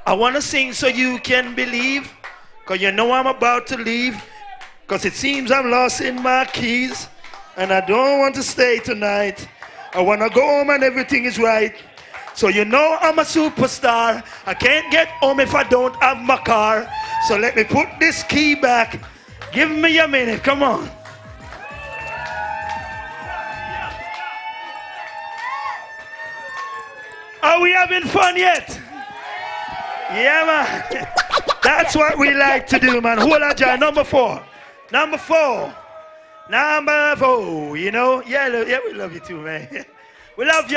I want to sing so you can believe, because you know I'm about to leave, because it seems I'm lost in my keys, and I don't want to stay tonight. I want to go home and everything is right. So you know I'm a superstar. I can't get home if I don't have my car. So let me put this key back. Give me a minute, come on. Are we having fun yet? Yeah, man. That's what we like to do, man. Hold on, John. Number four. Number four. You know? Yeah, we love you too, man. We love you.